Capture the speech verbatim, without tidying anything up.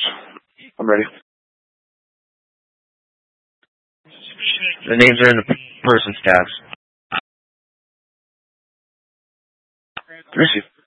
I'm ready. The names are in the person's tabs. Receive.